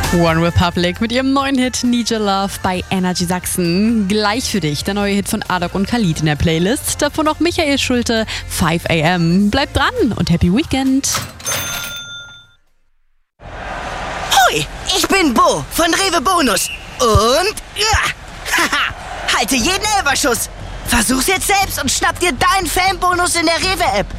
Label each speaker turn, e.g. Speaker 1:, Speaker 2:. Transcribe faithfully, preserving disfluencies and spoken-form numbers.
Speaker 1: One Republic mit ihrem neuen Hit Need Your Love bei Energy Sachsen. Gleich für dich der neue Hit von Adok und Khalid in der Playlist. Davon noch Michael Schulte, five a m. Bleibt dran und Happy Weekend.
Speaker 2: Hoi, ich bin Bo von Rewe Bonus. Und ja, haha, halte jeden Elferschuss. Versuch's jetzt selbst und schnapp dir deinen Fanbonus in der Rewe-App.